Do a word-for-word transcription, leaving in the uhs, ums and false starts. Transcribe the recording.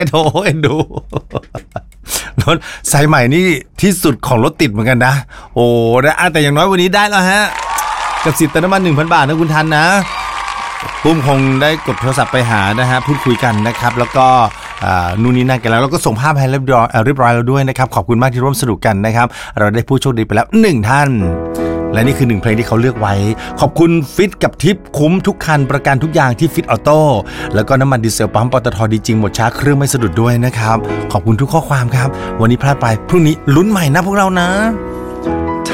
โถเอ็นดูรถสายใหม่นี่ที่สุดของรถติดเหมือนกันนะโอ้นะแต่อย่างน้อยวันนี้ได้แล้วฮะกับสิทธิ์เติมน้ำมัน หนึ่งพัน บาทนะคุณทันนะปุ้มคงได้กดโทรศัพท์ไปหานะฮะพูดคุยกันนะครับแล้วก็นู่นนี่นั่นกันแล้วแล้วก็ส่งภาพให้เรียบร้อยเรียบร้อยแล้วด้วยนะครับขอบคุณมากที่ร่วมสนุกกันนะครับเราได้ผู้โชคดีไปแล้วหนึ่งท่านและนี่คือหนึ่งเพลงที่เขาเลือกไว้ขอบคุณฟิตกับทิปคุ้มทุกคันประกันทุกอย่างที่ฟิตออโต้แล้วก็น้ำมันดีเซลปั๊มปตทดีจริงหมดช้าเครื่องไม่สะดุดด้วยนะครับขอบคุณทุกข้อความครับวันนี้พลาดไปพรุ่งนี้ลุ้นใหม่นะพวกเรานะ